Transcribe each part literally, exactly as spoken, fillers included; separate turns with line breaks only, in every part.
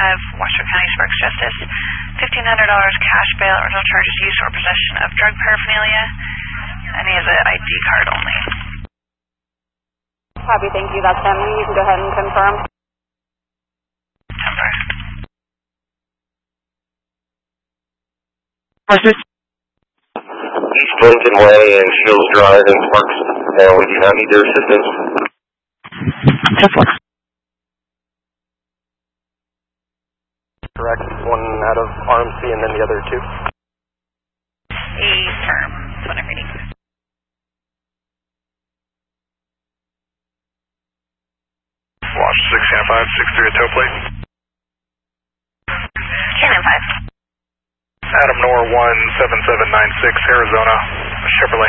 five, Washington County Sparks Justice, fifteen hundred dollars cash bail or no charges use or possession of drug paraphernalia, and he has an I D card only.
Copy, thank you. That's him. You can go ahead and confirm.
Confirm.
Was this East Lincoln Way and Shields Drive in Sparks, and we do not need their assistance.
Correct. One out of R M C and then the other two.
Affirm. That's what I'm reading.
Watch six Cannon five, six three at tow plate.
Cannon five.
Adam Nor one seven seven nine six, Arizona, Chevrolet.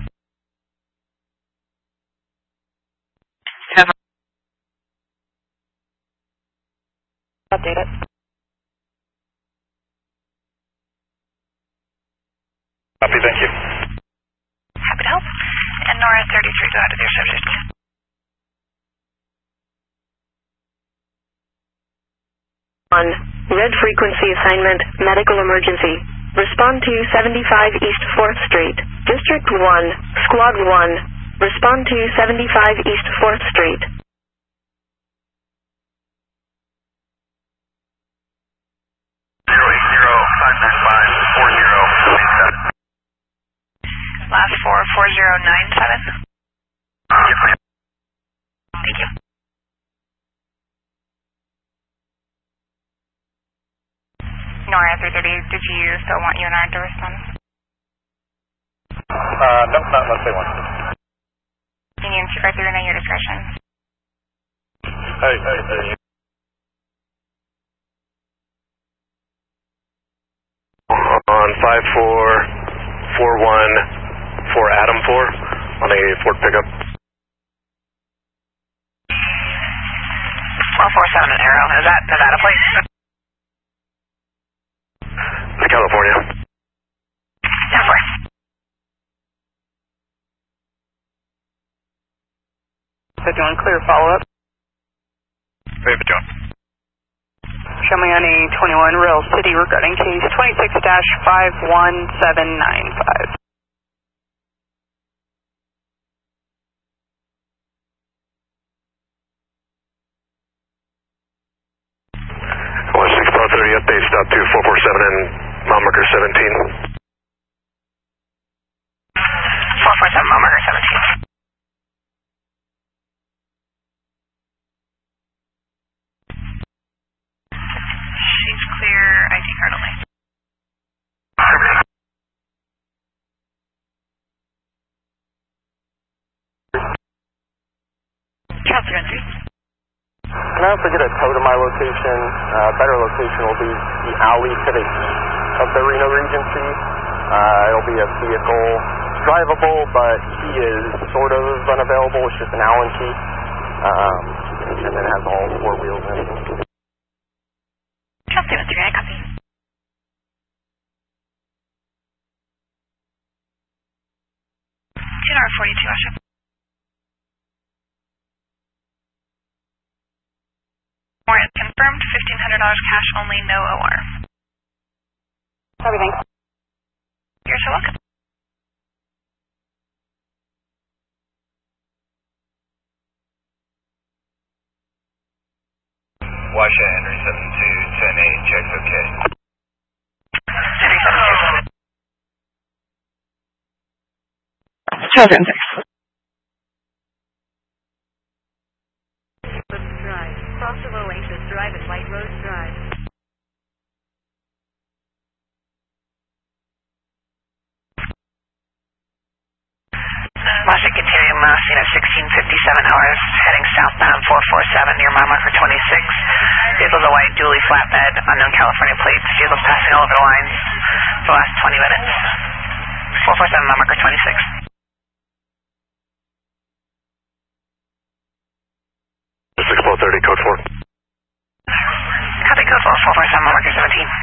Update it.
Copy, thank you.
Happy to help. And Nora thirty-three, go out of your subject.
One, red frequency assignment, medical emergency. Respond to seventy-five East fourth Street. District one, Squad one. Respond to seventy-five East fourth Street.
zero eight zero five nine five four zero eight seven.
Last four, four zero nine seven.
Yes, ma'am.
Thank you.
Nora three thirty, did you still want U N R to respond?
Uh, no, not unless they want.
Union two five three, at your discretion.
Hey, hey, hey.
On five four four one four Adam four on a Ford pickup.
four four seven an Arrow. Is that, is that a place?
California.
ten four.
fifty-one clear, follow up.
fifty-one.
Show me on a twenty-one Rail City regarding case twenty-six dash five one seven nine five.
one six five thirty update, stop to four four seven and mile marker seventeen.
four four seven, mile marker seventeen. She's clear, I D card only. Counselor entry.
Can I also get a tow to my location? Uh, better location will be the alley to the east of the Reno Regency. Uh, it'll be a vehicle drivable, but he is sort of unavailable. It's just an Allen key. Um, and then it has all four wheels and everything.
Counselor entry, I copy. two R forty-two, Usher. Warrant confirmed, fifteen hundred dollars cash only, no O R.
Everything.
You're so welcome.
Washington Henry seven two ten eight, checks okay.
Henry seven two.
Children.
Drive. Cross of Oasis Drive and White Rose Drive.
Washington continuing uh, scene at sixteen fifty-seven hours, heading southbound four four seven near mile marker twenty-six. Vehicle's a white dually flatbed, unknown California plates. Vehicle's passing all over the lines for the last twenty minutes. four four seven mile marker twenty-six.
six four thirty, code four.
Copy, code four, four four seven mile marker seventeen.